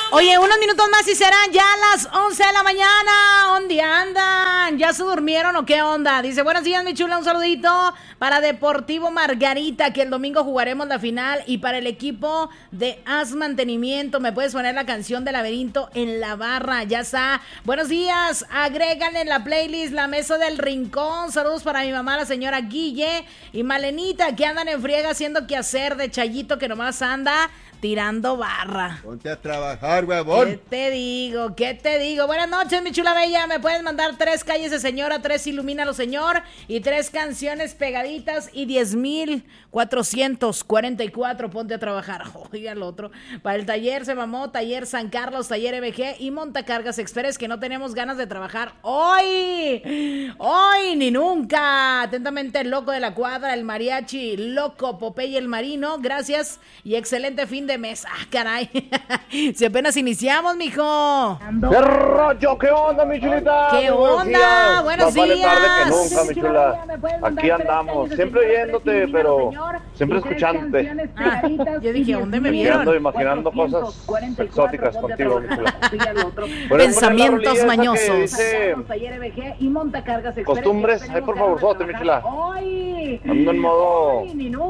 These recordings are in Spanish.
Oye, unos minutos más y serán ya las 11 de la mañana. ¿Dónde andan? ¿Ya se durmieron o qué onda? Dice, buenos días, mi chula, un saludito para Deportivo Margarita, que el domingo jugaremos la final. Y para el equipo de Haz Mantenimiento, me puedes poner la canción de Laberinto en la barra, ya está. Buenos días, agréganle en la playlist La Mesa del Rincón. Saludos para mi mamá, la señora Guille y Malenita, que andan en friega haciendo quehacer de Chayito, que nomás anda tirando barra. Ponte a trabajar, huevón. ¿Qué te digo? ¿Qué te digo? Buenas noches, mi chula bella. Me puedes mandar 3 calles de señora, 3 ilumínalo, señor, y 3 canciones pegaditas y 10,444. Ponte a trabajar. Oiga, el otro. Para el taller se mamó, taller San Carlos, taller EBG y Montacargas Express, que no tenemos ganas de trabajar hoy. Hoy ni nunca. Atentamente, el loco de la cuadra, el mariachi, loco, Popeye el marino. Gracias y excelente fin de mes. Ah, caray. Si apenas iniciamos, mijo. ¡Qué rollo! ¿Qué onda, mi chulita? ¿Qué onda? Buenos días. Más vale tarde que nunca, mi chula. Aquí andamos, siempre oyéndote, pero siempre escuchándote. Ah, yo dije, ¿dónde me vieron? Imaginando cosas exóticas contigo, mi chula. Pensamientos mañosos. Costumbres, ahí por favor, sote, mi chula. Ando en modo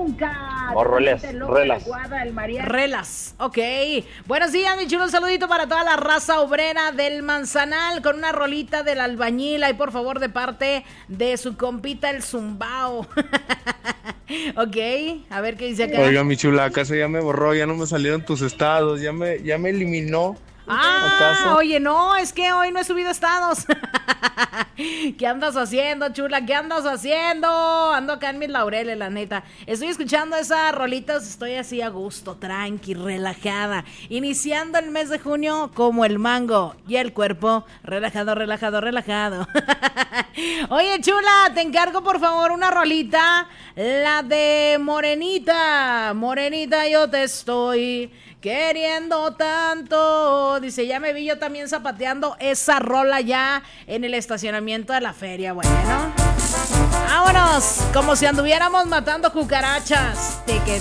Relas, ok. Buenos días, mi chulo, un saludito para toda la raza obrera del Manzanal con una rolita del albañil, ahí por favor de parte de su compita el Zumbao. Ok, a ver qué dice acá. Oiga, mi chula, ¿acaso ya me borró? Ya no me salieron tus estados, ya me eliminó. Ah, oye, no, es que hoy no he subido estados. ¿Qué andas haciendo, chula? ¿Qué andas haciendo? Ando acá en mis laureles, la neta. Estoy escuchando esas rolitas, estoy así a gusto, tranqui, relajada. Iniciando el mes de junio como el mango y el cuerpo relajado, relajado, relajado. Oye, chula, te encargo por favor una rolita, la de Morenita. Morenita, yo te estoy queriendo tanto. Dice, ya me vi yo también zapateando esa rola ya en el estacionamiento de la feria. Bueno, vámonos, como si anduviéramos matando cucarachas.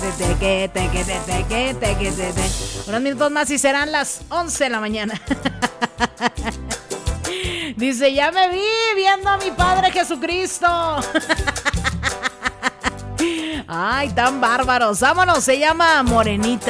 Unos minutos más y serán las 11 de la mañana. Dice, ya me vi viendo a mi Padre Jesucristo. Ay, tan bárbaros. Vámonos, se llama Morenita.